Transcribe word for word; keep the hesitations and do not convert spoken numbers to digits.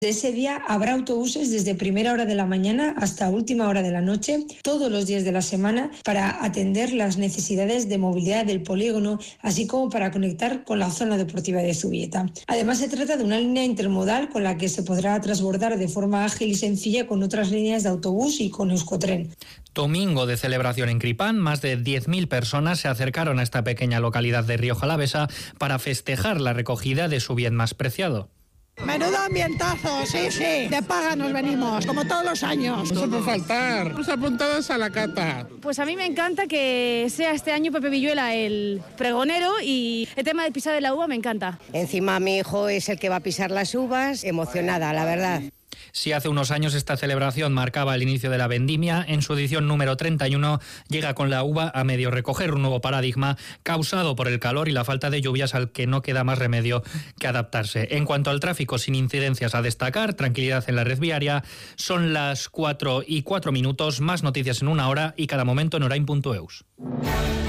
Ese día habrá autobuses desde primera hora de la mañana hasta última hora de la noche, todos los días de la semana, para atender las necesidades de movilidad del polígono, así como para conectar con la zona deportiva de Zubieta. Además, se trata de una línea intermodal con la que se podrá transbordar de forma ágil y sencilla con otras líneas de autobús y con Euskotren. Domingo de celebración en Cripán, más de diez mil personas se acercaron a esta pequeña localidad de Rioja Alavesa para festejar la recogida de su bien más preciado. Menudo ambientazo, sí, sí. De paga nos venimos, como todos los años. No se puede faltar, estamos apuntados a la cata. Pues a mí me encanta que sea este año Pepe Villuela el pregonero y el tema de pisar de la uva me encanta. Encima mi hijo es el que va a pisar las uvas, emocionada, la verdad. Si hace unos años esta celebración marcaba el inicio de la vendimia, en su edición número treinta y uno llega con la uva a medio recoger, un nuevo paradigma causado por el calor y la falta de lluvias al que no queda más remedio que adaptarse. En cuanto al tráfico, sin incidencias a destacar, tranquilidad en la red viaria, son las cuatro y cuatro minutos, más noticias en una hora y cada momento en orain punto eus.